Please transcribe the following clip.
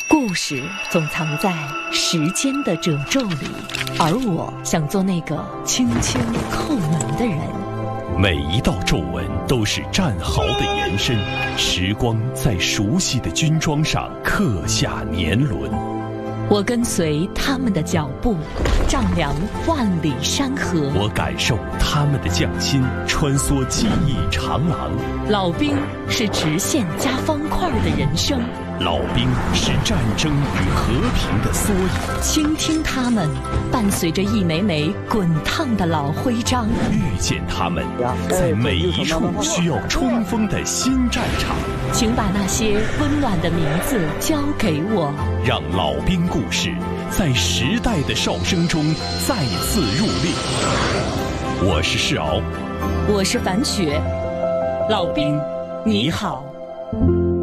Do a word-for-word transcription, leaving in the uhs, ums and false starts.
故事总藏在时间的褶皱里，而我想做那个轻轻叩门的人。 每一道皱纹都是战壕的延伸，时光在熟悉的军装上刻下年轮。 我跟随他们的脚步，丈量万里山河。 我感受他们的匠心，穿梭记忆长廊。 老兵是直线加方块的人生， 老兵是战争与和平的缩影。 倾听他们，伴随着一枚枚滚烫的老徽章。 遇见他们，在每一处需要冲锋的新战场。 请把那些温暖的名字交给我， 让老兵故事在时代的哨声中再次入列。我是世鳌， 我是樊雪，老兵，你好。